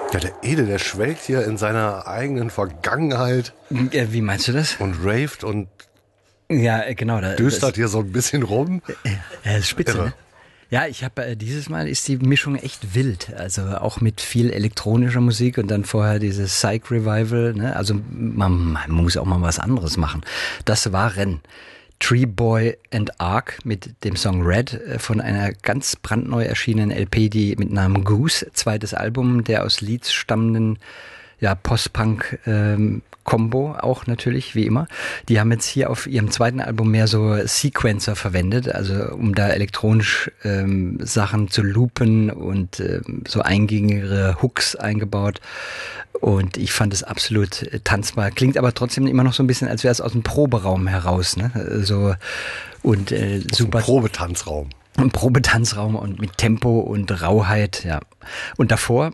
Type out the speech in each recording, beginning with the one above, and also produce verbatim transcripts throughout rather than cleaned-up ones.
Ja, der Ede, der schwelgt hier in seiner eigenen Vergangenheit. Äh, Wie meinst du das? Und raved und Ja, äh, genau. Da, düstert das, hier so ein bisschen rum. äh, das ist spitze, Irre. ne? Ja, ich habe äh, dieses Mal ist die Mischung echt wild, also auch mit viel elektronischer Musik und dann vorher dieses Psych Revival, ne? Also man, man muss auch mal was anderes machen. Das waren Tree Boy and Ark mit dem Song Red äh, von einer ganz brandneu erschienenen L P, die mit Namen Goose, zweites Album der aus Leeds stammenden ja, Post-Punk ähm, Combo auch natürlich, wie immer. Die haben jetzt hier auf ihrem zweiten Album mehr so Sequencer verwendet, also um da elektronisch ähm, Sachen zu loopen und ähm, so eingängige Hooks eingebaut. Und ich fand es absolut äh, tanzbar. Klingt aber trotzdem immer noch so ein bisschen, als wäre es aus dem Proberaum heraus, ne? So und äh, super. Probetanzraum. Ein Probetanzraum und mit Tempo und Rauheit, ja. Und davor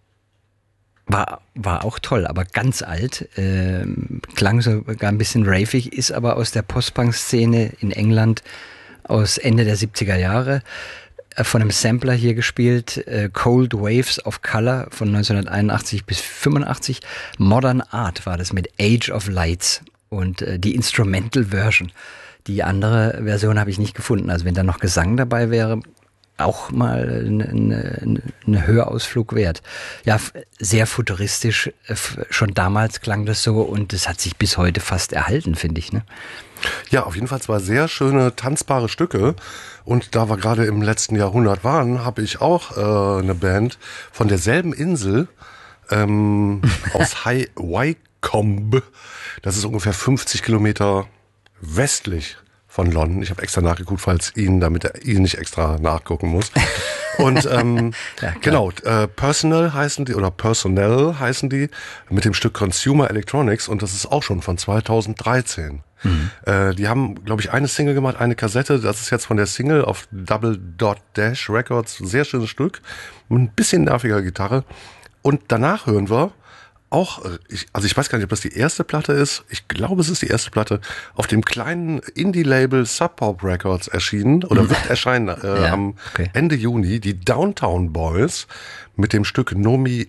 War, war auch toll, aber ganz alt, ähm, klang sogar ein bisschen ravig, ist aber aus der Post-Punk-Szene in England aus Ende der siebziger Jahre, äh, von einem Sampler hier gespielt, äh, Cold Waves of Color von neunzehnhunderteinundachtzig bis fünfundachtzig, Modern Art war das mit Age of Lights und äh, die Instrumental Version. Die andere Version habe ich nicht gefunden, also wenn da noch Gesang dabei wäre, auch mal ein Hörausflug wert. Ja, sehr futuristisch. Schon damals klang das so und es hat sich bis heute fast erhalten, finde ich. Ne? Ja, auf jeden Fall zwei sehr schöne, tanzbare Stücke. Und da wir gerade im letzten Jahrhundert waren, habe ich auch äh, eine Band von derselben Insel ähm, aus High Wycombe. Das ist ungefähr fünfzig Kilometer westlich von London. Ich habe extra nachgeguckt, falls Ihnen, damit er Ihnen nicht extra nachgucken muss. Und ähm, ja, genau, äh, Personal heißen die, oder Personnel heißen die, mit dem Stück Consumer Electronics und das ist auch schon von zweitausenddreizehn. Mhm. Äh, die haben, glaube ich, eine Single gemacht, eine Kassette, das ist jetzt von der Single auf Double Dot Dash Records, sehr schönes Stück, mit ein bisschen nerviger Gitarre. Und danach hören wir auch, ich, also ich weiß gar nicht, ob das die erste Platte ist. Ich glaube, es ist die erste Platte auf dem kleinen Indie-Label Sub Pop Records erschienen oder wird erscheinen äh, ja, am okay. Ende Juni. Die Downtown Boys mit dem Stück Nomi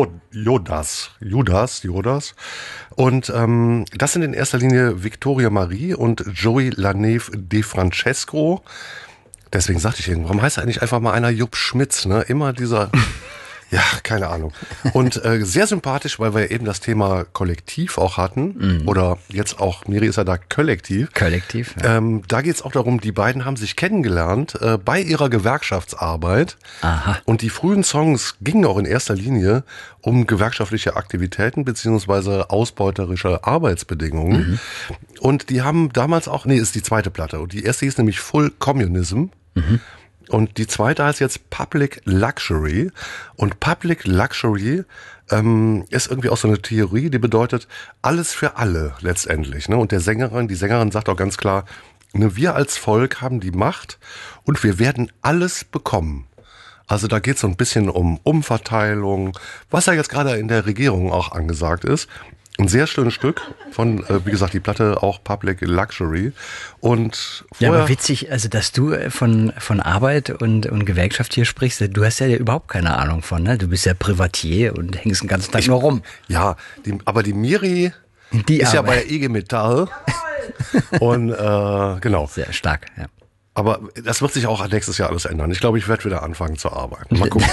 Jodas, Judas, Jodas. Und ähm, das sind in erster Linie Victoria Marie und Joey Laneve De Francesco. Deswegen sagte ich irgendwann, warum heißt er eigentlich einfach mal einer Jupp Schmitz, ne? Immer dieser... Ja, keine Ahnung. Und äh, sehr sympathisch, weil wir eben das Thema Kollektiv auch hatten. Mhm. Oder jetzt auch, Miri ist ja da Kollektiv. Kollektiv, ja. Ähm, da geht es auch darum, die beiden haben sich kennengelernt äh, bei ihrer Gewerkschaftsarbeit. Aha. Und die frühen Songs gingen auch in erster Linie um gewerkschaftliche Aktivitäten beziehungsweise ausbeuterische Arbeitsbedingungen. Mhm. Und die haben damals auch, nee, ist die zweite Platte. Und die erste hieß nämlich Full Communism. Mhm. Und die zweite heißt jetzt Public Luxury. Und Public Luxury ähm, ist irgendwie auch so eine Theorie, die bedeutet alles für alle letztendlich. Ne? Und der Sängerin, die Sängerin sagt auch ganz klar, ne, wir als Volk haben die Macht und wir werden alles bekommen. Also da geht es so ein bisschen um Umverteilung, was ja jetzt gerade in der Regierung auch angesagt ist. Ein sehr schönes Stück von, äh, wie gesagt, die Platte auch Public Luxury. Und ja, aber witzig, also dass du von von Arbeit und und Gewerkschaft hier sprichst, du hast ja überhaupt keine Ahnung von, ne? Du bist ja Privatier und hängst den ganzen Tag ich, nur rum. Ja, die, aber die Miri die ist Arbeit. ja bei der I G Metall. Und äh, genau. Sehr stark, ja. Aber das wird sich auch nächstes Jahr alles ändern. Ich glaube, ich werde wieder anfangen zu arbeiten. Mal gucken.